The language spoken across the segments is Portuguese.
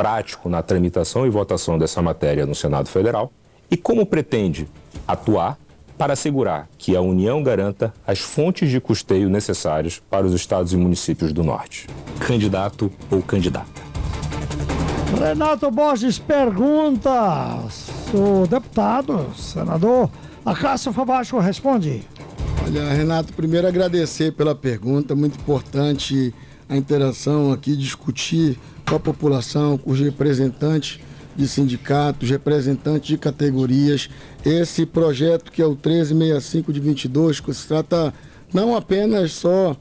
prático na tramitação e votação dessa matéria no Senado Federal e como pretende atuar para assegurar que a União garanta as fontes de custeio necessárias para os estados e municípios do Norte. Candidato ou candidata? Renato Borges pergunta, o deputado, senador Acácio Favacho responde. Olha, Renato, primeiro agradecer pela pergunta, muito importante a interação aqui, discutir com a população, com os representantes de sindicatos, representantes de categorias. Esse projeto que é o 1365 de 22, que se trata não apenas só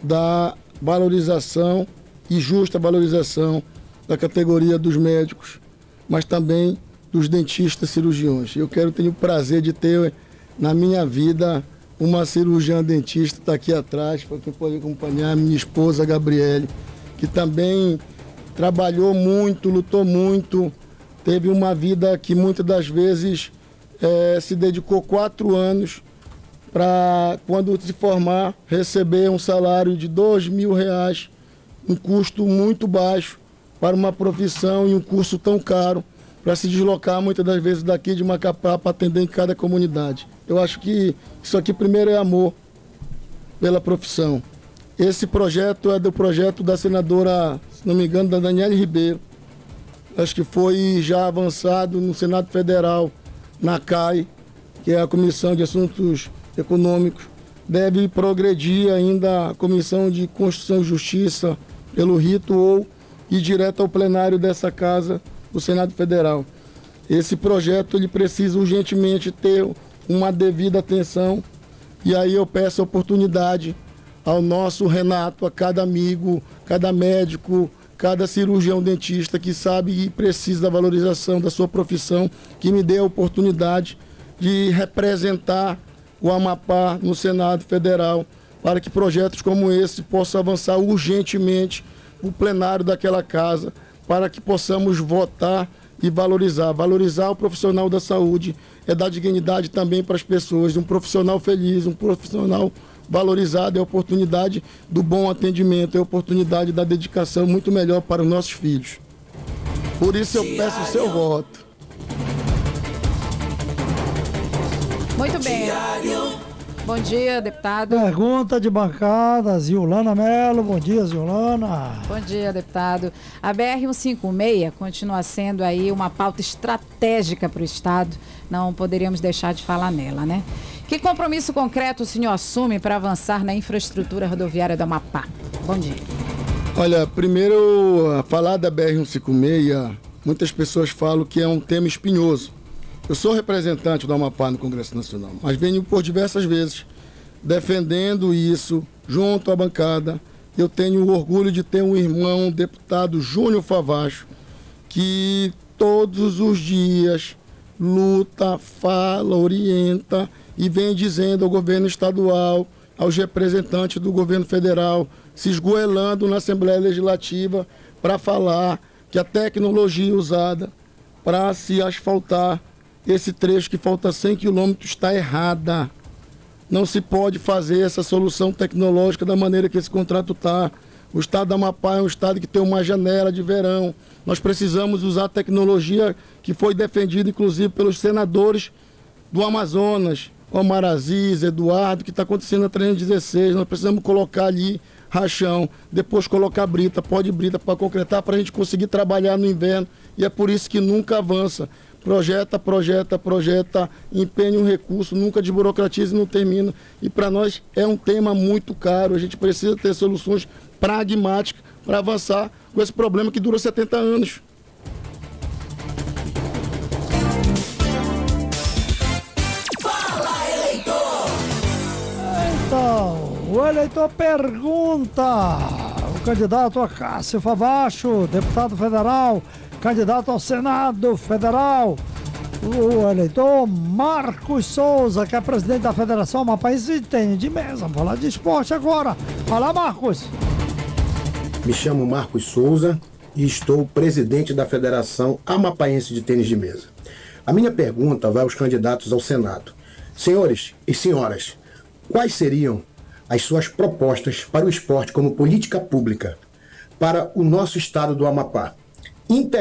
da valorização e justa valorização da categoria dos médicos, mas também dos dentistas cirurgiões. Eu tenho o prazer de ter na minha vida uma cirurgiã dentista, está aqui atrás, para quem pode acompanhar, minha esposa Gabriele, que também trabalhou muito, lutou muito, teve uma vida que muitas das vezes se dedicou 4 anos para, quando se formar, receber um salário de R$2.000, um custo muito baixo para uma profissão e um curso tão caro, para se deslocar muitas das vezes daqui de Macapá para atender em cada comunidade. Eu acho que isso aqui primeiro é amor pela profissão. Esse projeto é do projeto da senadora, se não me engano, da Daniele Ribeiro. Acho que foi já avançado no Senado Federal, na CAI, que é a Comissão de Assuntos Econômicos. Deve progredir ainda a Comissão de Constituição e Justiça pelo rito ou ir direto ao plenário dessa casa do Senado Federal. Esse projeto ele precisa urgentemente ter uma devida atenção e aí eu peço a oportunidade ao nosso Renato, a cada amigo, cada médico, cada cirurgião dentista que sabe e precisa da valorização da sua profissão, que me dê a oportunidade de representar o Amapá no Senado Federal para que projetos como esse possam avançar urgentemente no plenário daquela casa, para que possamos votar e valorizar. Valorizar o profissional da saúde é dar dignidade também para as pessoas. Um profissional feliz, um profissional valorizado é a oportunidade do bom atendimento, é a oportunidade da dedicação muito melhor para os nossos filhos. Por isso eu peço o seu voto. Muito bem. Bom dia, deputado. Pergunta de bancada, Ziolana Mello. Bom dia, Ziolana. Bom dia, deputado. A BR-156 continua sendo aí uma pauta estratégica para o Estado. Não poderíamos deixar de falar nela, né? Que compromisso concreto o senhor assume para avançar na infraestrutura rodoviária do Amapá? Bom dia. Olha, primeiro, a falar da BR-156, muitas pessoas falam que é um tema espinhoso. Eu sou representante do Amapá no Congresso Nacional, mas venho por diversas vezes defendendo isso junto à bancada. Eu tenho o orgulho de ter um irmão, o deputado Júnior Favacho, que todos os dias luta, fala, orienta e vem dizendo ao governo estadual, aos representantes do governo federal, se esgoelando na Assembleia Legislativa para falar que a tecnologia usada para se asfaltar esse trecho que falta 100 quilômetros está errada. Não se pode fazer essa solução tecnológica da maneira que esse contrato está. O estado do Amapá é um estado que tem uma janela de verão. Nós precisamos usar a tecnologia que foi defendida, inclusive, pelos senadores do Amazonas, Omar Aziz, Eduardo, que está acontecendo na 316. Nós precisamos colocar ali rachão, depois colocar brita, pó de brita para concretar, para a gente conseguir trabalhar no inverno. E é por isso que nunca avança. Projeta, empenha um recurso, nunca desburocratiza e não termina. E para nós é um tema muito caro. A gente precisa ter soluções pragmáticas para avançar com esse problema que dura 70 anos. Fala, eleitor! Então, o eleitor pergunta. O candidato Acácio Favacho, deputado federal, candidato ao Senado Federal, o eleitor Marcos Souza, que é presidente da Federação Amapaense de Tênis de Mesa. Vamos falar de esporte agora. Fala, Marcos. Me chamo Marcos Souza e estou presidente da Federação Amapaense de Tênis de Mesa. A minha pergunta vai aos candidatos ao Senado. Senhores e senhoras, quais seriam as suas propostas para o esporte como política pública para o nosso estado do Amapá?